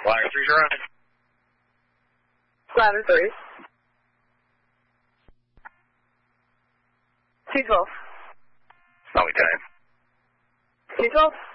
Ladder 3's running. Ladder 3. 212. Call me time. 212.